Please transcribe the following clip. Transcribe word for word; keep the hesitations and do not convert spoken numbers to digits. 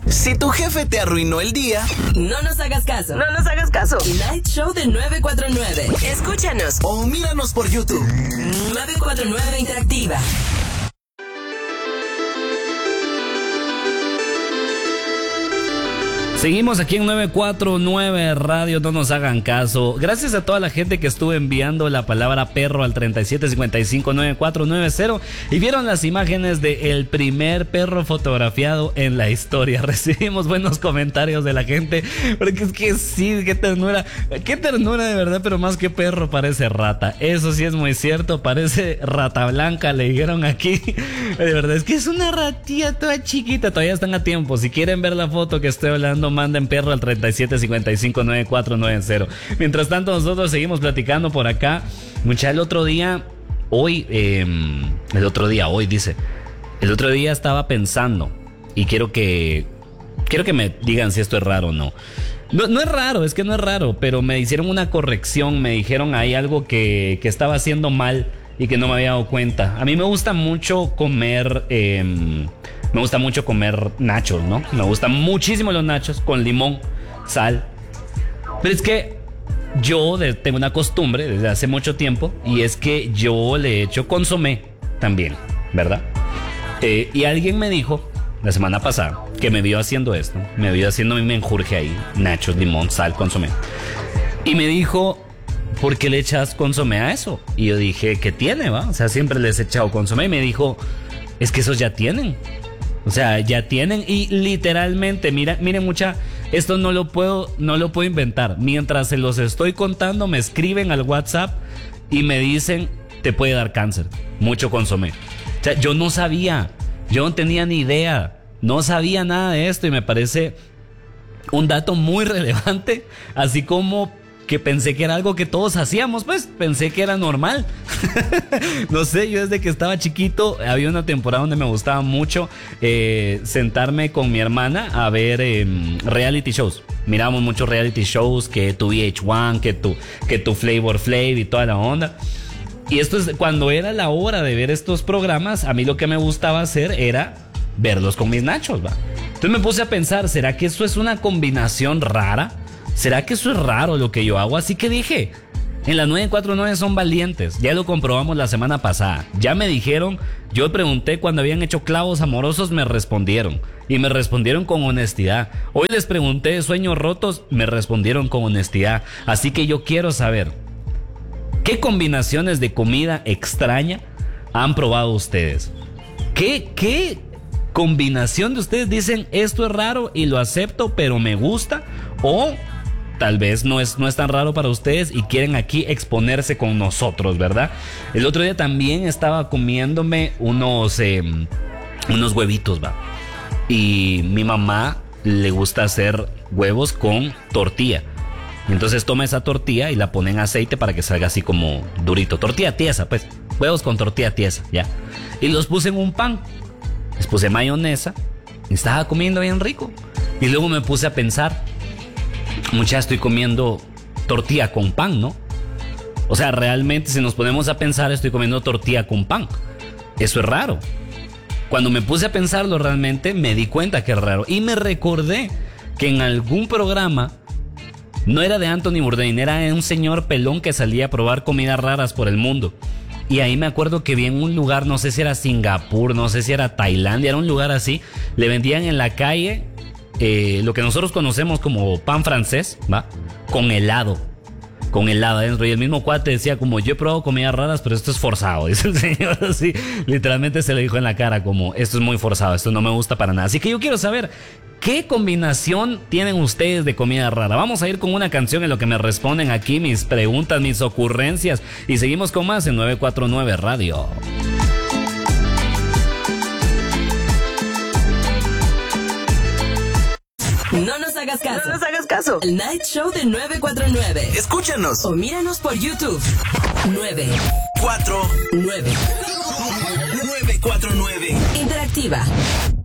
Si tu jefe te arruinó el día, no nos hagas caso. No nos hagas caso. Night Show de nueve cuatro nueve. Escúchanos. O míranos por YouTube. nueve cuatro nueve Interactiva. Seguimos aquí en nueve cuatro nueve Radio, no nos hagan caso. Gracias a toda la gente que estuvo enviando la palabra perro al treinta y siete cincuenta y cinco nueve cuatro nueve cero y vieron las imágenes del primer perro fotografiado en la historia. Recibimos buenos comentarios de la gente, porque es que sí, qué ternura, qué ternura de verdad, pero más que perro parece rata. Eso sí es muy cierto, parece rata blanca, le dijeron aquí. De verdad, es que es una ratilla toda chiquita, todavía están a tiempo. Si quieren ver la foto que estoy hablando, manden perro al treinta y siete cincuenta y cinco nueve cuatro nueve cero. Mientras tanto, nosotros seguimos platicando por acá. Mucha, el otro día, hoy, eh, el otro día, hoy dice, el otro día estaba pensando y quiero que, quiero que me digan si esto es raro o no. No, no es raro, es que no es raro, pero me hicieron una corrección, me dijeron ahí algo que, que estaba haciendo mal y que no me había dado cuenta. A mí me gusta mucho comer, eh, me gusta mucho comer nachos, ¿no? Me gustan muchísimo los nachos con limón, sal. Pero es que yo de, tengo una costumbre desde hace mucho tiempo, y es que yo le echo consomé también, ¿verdad? Eh, y alguien me dijo la semana pasada que me vio haciendo esto, me vio haciendo mi menjurje ahí, nachos, limón, sal, consomé. Y me dijo, ¿por qué le echas consomé a eso? Y yo dije, ¿qué tiene, va? O sea, siempre les he echado consomé. Y me dijo, es que esos ya tienen. O sea, ya tienen. Y literalmente, mira, miren mucha, esto no lo puedo, no lo puedo inventar. Mientras se los estoy contando, me escriben al WhatsApp y me dicen, te puede dar cáncer, mucho consomé. O sea, yo no sabía, yo no tenía ni idea, no sabía nada de esto, y me parece un dato muy relevante, así como que pensé que era algo que todos hacíamos, pues pensé que era normal. No sé, yo desde que estaba chiquito había una temporada donde me gustaba mucho eh, sentarme con mi hermana a ver eh, reality shows. Mirábamos muchos reality shows, que tu V H uno, que tu, que tu Flavor Flav y toda la onda. Y esto es cuando era la hora de ver estos programas, a mí lo que me gustaba hacer era verlos con mis nachos, va. Entonces me puse a pensar, ¿será que eso es una combinación rara? ¿Será que eso es raro lo que yo hago? Así que dije, en la nueve cuatro nueve son valientes. Ya lo comprobamos la semana pasada. Ya me dijeron, yo pregunté cuando habían hecho clavos amorosos, me respondieron. Y me respondieron con honestidad. Hoy les pregunté sueños rotos, me respondieron con honestidad. Así que yo quiero saber, ¿qué combinaciones de comida extraña han probado ustedes? ¿Qué, qué combinación de ustedes dicen, esto es raro y lo acepto, pero me gusta? O tal vez no es, no es tan raro para ustedes y quieren aquí exponerse con nosotros, ¿verdad? El otro día también estaba comiéndome unos, eh, unos huevitos, ¿va? Y mi mamá le gusta hacer huevos con tortilla. Entonces toma esa tortilla y la pone en aceite para que salga así como durito. Tortilla tiesa, pues. Huevos con tortilla tiesa, ya. Y los puse en un pan. Les puse mayonesa y estaba comiendo bien rico. Y luego me puse a pensar, mucha, estoy comiendo tortilla con pan, ¿no? O sea, realmente si nos ponemos a pensar, estoy comiendo tortilla con pan. Eso es raro. Cuando me puse a pensarlo realmente, me di cuenta que es raro. Y me recordé que en algún programa, no era de Anthony Bourdain, era de un señor pelón que salía a probar comidas raras por el mundo. Y ahí me acuerdo que vi en un lugar, no sé si era Singapur, no sé si era Tailandia, era un lugar así, le vendían en la calle eh, lo que nosotros conocemos como pan francés, ¿va? Con helado, con helado adentro. Y el mismo cuate decía como, yo he probado comidas raras, pero esto es forzado, dice el señor así. Literalmente se le dijo en la cara como, esto es muy forzado, esto no me gusta para nada. Así que yo quiero saber, ¿qué combinación tienen ustedes de comida rara? Vamos a ir con una canción en lo que me responden aquí mis preguntas, mis ocurrencias. Y seguimos con más en nueve cuatro nueve Radio. No nos hagas caso. No nos hagas caso. El Night Show de nueve cuatro nueve. Escúchanos. O míranos por YouTube. nueve cuatro nueve nueve cuatro nueve Interactiva.